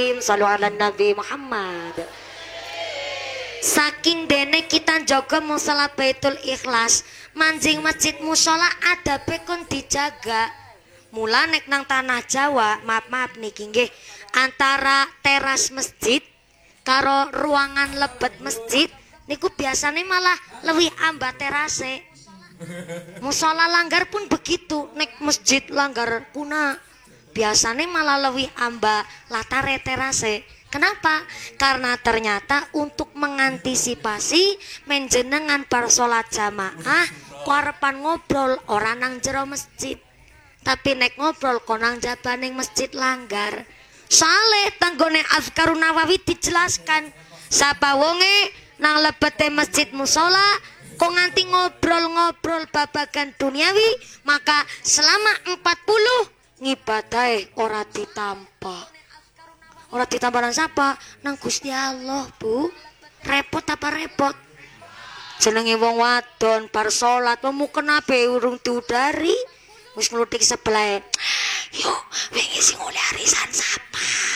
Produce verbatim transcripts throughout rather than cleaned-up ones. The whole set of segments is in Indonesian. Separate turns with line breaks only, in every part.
Shallu ala Nabi Muhammad. Saking dene kita jaga musala Baitul Ikhlas, manjing masjid musola ada pekon dijaga. Mula nek nang tanah Jawa, maaf maaf niki nggih, antara teras masjid karo ruangan lebet masjid niku biasanya malah lebih amba terase. Musola langgar pun begitu, nek masjid langgar puna biasanya malah lebih amba latare terase. Kenapa? Karena ternyata untuk mengantisipasi menjenengan bar salat jamaah karepan ngobrol orang nang jero masjid, tapi nek ngobrol konang jabaning masjid langgar. Saleh tanggone Azkarun Nawawi dijelaskan, sapa wonge nang lebete masjid musola kok nganti ngobrol-ngobrol babagan duniawi, maka selama empat puluh ngibadahe ora ditampa. Ora ditambahan siapa? Nang Gusti Allah, Bu. Repot apa repot? Jenenge wong wadon bar salat mau kenape urung diudari wis nglutik sebelah. Yo, wingi sing oleh arisan sapa?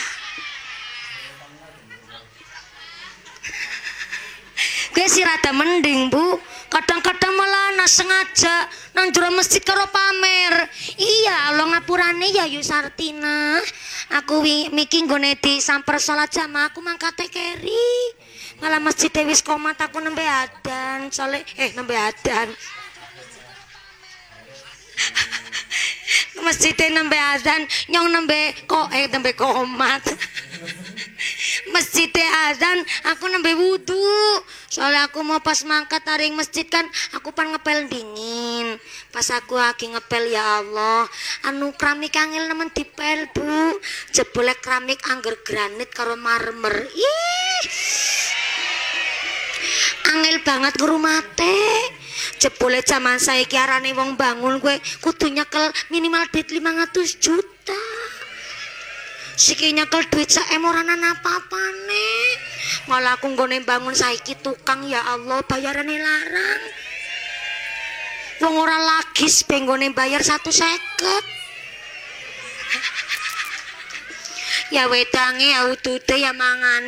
Gue sih rada mending, Bu. Kadang-kadang malah ana sengaja nang jero masjid karo pamer. Iya, Allah ngapurane ya Yusartina. Aku miki nggone di samper salat jamaah aku mangkate keri. Malah masjid wis komat aku nembe adan, sole eh nembe adan. Masjid nembe adan, nyong nembe kok eh nembe komat. Masjid azan aku nembe wudu. Soalnya aku mau pas mangkat taring masjid kan aku pan ngepel dingin. Pas aku lagi ngepel, ya Allah, anu keramik angel nemen dipel, Bu. Jebule keramik angger granit karo marmer. Ih. Angel banget ngrumate. Jebule zaman saiki arane wong bangun gue kudu nyekel minimal duit lima ratus juta. Siki nyekel duit saem ora ana apa-apane. Malah aku nggone bangun saiki tukang, ya Allah, bayarane larang. Wong ora lagi penggone bayar satu seket. Ya wedange ya udute ya mangan.